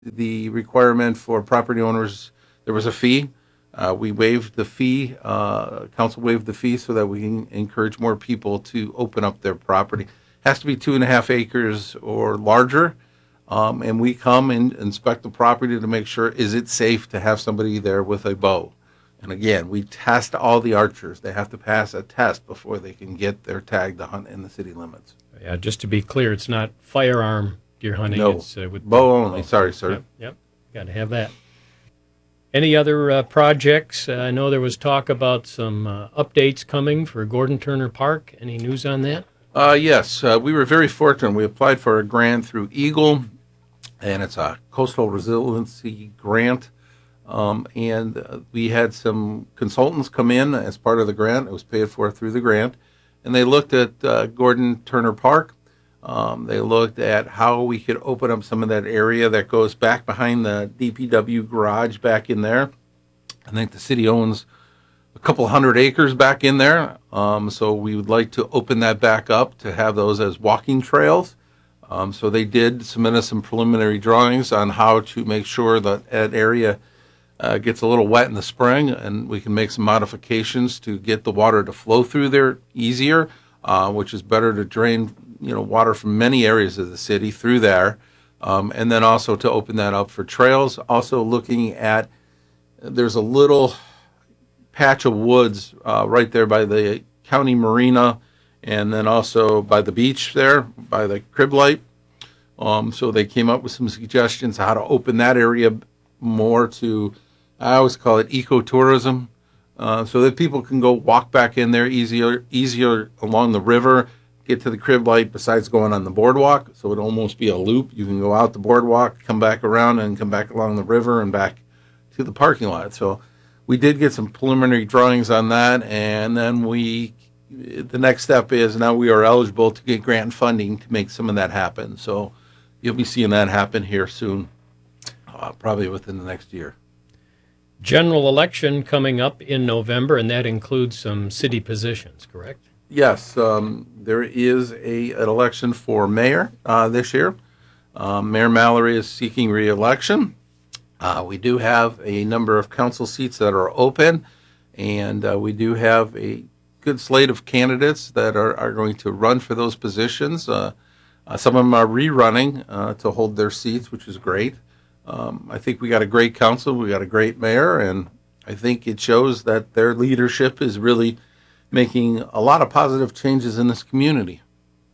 the requirement for property owners, there was a fee. We waived the fee, council waived the fee so that we can encourage more people to open up their property. Has to be 2.5 acres or larger. And we come and inspect the property to make sure, is it safe to have somebody there with a bow? And again, we test all the archers. They have to pass a test before they can get their tag to hunt in the city limits. Yeah, just to be clear, it's not firearm deer hunting. No, it's with bow only. Sorry, sir. Yep. Got to have that. Any other projects? I know there was talk about some updates coming for Gordon Turner Park. Any news on that? Yes, we were very fortunate. We applied for a grant through Eagle, and it's a coastal resiliency grant. And we had some consultants come in as part of the grant. It was paid for through the grant. And they looked at Gordon Turner Park. They looked at how we could open up some of that area that goes back behind the DPW garage back in there. I think the city owns a couple hundred acres back in there. So we would like to open that back up to have those as walking trails. So they did submit us some preliminary drawings on how to make sure that that area gets a little wet in the spring, and we can make some modifications to get the water to flow through there easier, which is better to drain water from many areas of the city through there, and then also to open that up for trails. Also looking at, there's a little patch of woods right there by the county marina, and then also by the beach there, by the crib light. So they came up with some suggestions how to open that area more to, I always call it ecotourism, so that people can go walk back in there easier along the river, get to the crib light besides going on the boardwalk. So it'd almost be a loop. You can go out the boardwalk, come back around, and come back along the river and back to the parking lot. So we did get some preliminary drawings on that, and then the next step is now we are eligible to get grant funding to make some of that happen. So you'll be seeing that happen here soon, probably within the next year. General election coming up in November, and that includes some city positions, correct? Yes, there is an election for mayor this year. Mayor Mallory is seeking re-election. We do have a number of council seats that are open, and we do have a good slate of candidates that are going to run for those positions. Some of them are rerunning to hold their seats, which is great. I think we got a great council, we got a great mayor, and I think it shows that their leadership is really making a lot of positive changes in this community.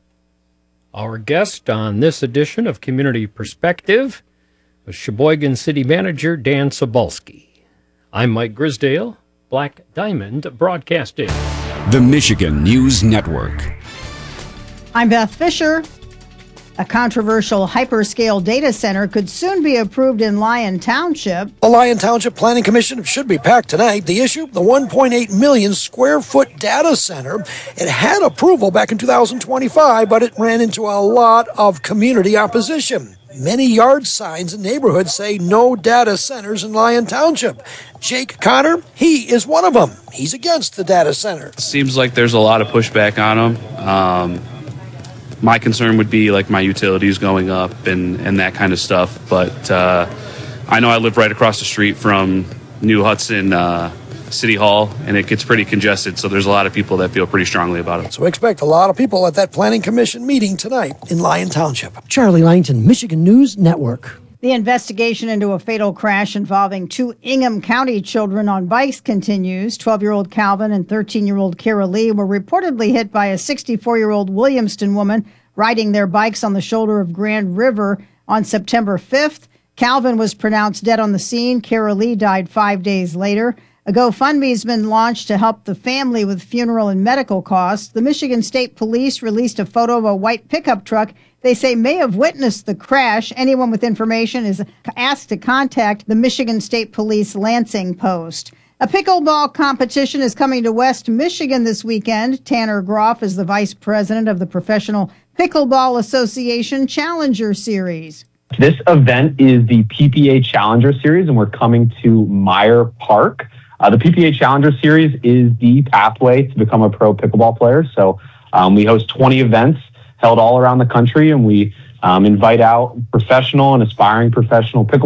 Our guest on this edition of Community Perspective was Sheboygan City Manager Dan Cebulski. I'm Mike Grisdale, Black Diamond Broadcasting. The Michigan News Network. I'm Beth Fisher. A controversial hyperscale data center could soon be approved in Lyon Township. The Lyon Township Planning Commission should be packed tonight. The issue, the 1.8 million square foot data center. It had approval back in 2025, but it ran into a lot of community opposition. Many yard signs in neighborhoods say no data centers in Lyon Township. Jake Connor, he is one of them. He's against the data center. Seems like there's a lot of pushback on them. My concern would be like my utilities going up and that kind of stuff. But I know I live right across the street from New Hudson City Hall, and it gets pretty congested. So there's a lot of people that feel pretty strongly about it. So expect a lot of people at that Planning Commission meeting tonight in Lyon Township. Charlie Langton, Michigan News Network. The investigation into a fatal crash involving two Ingham County children on bikes continues. 12-year-old Calvin and 13-year-old Kara Lee were reportedly hit by a 64-year-old Williamston woman riding their bikes on the shoulder of Grand River on September 5th. Calvin was pronounced dead on the scene. Kara Lee died 5 days later. A GoFundMe's been launched to help the family with funeral and medical costs. The Michigan State Police released a photo of a white pickup truck they say may have witnessed the crash. Anyone with information is asked to contact the Michigan State Police Lansing Post. A pickleball competition is coming to West Michigan this weekend. Tanner Groff is the vice president of the Professional Pickleball Association Challenger Series. This event is the PPA Challenger Series, and we're coming to Meyer Park. The PPA Challenger Series is the pathway to become a pro pickleball player. So we host 20 events held all around the country, and we Invite out professional and aspiring professional pickleball